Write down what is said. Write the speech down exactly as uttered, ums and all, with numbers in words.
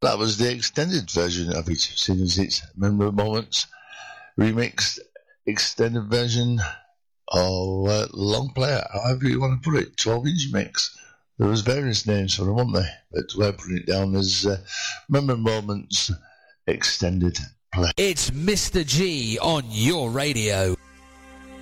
That was the extended version of it, seeing as it's Memorable Moments remixed extended version of uh, Long Player, however you want to put it, twelve inch mix. There was various names for them, weren't there? But we're putting it down as uh, Memorable Moments extended play. It's Mister G on your radio.